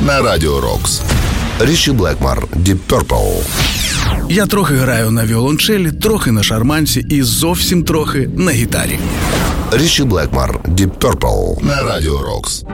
на Радіо Рокс. Ріші Блекмор, Deep Purple. Я трохи граю на віолончелі, трохи на шарманці і зовсім трохи на гітарі. Ріші Блекмор, Deep Purple на Радіо Рокс.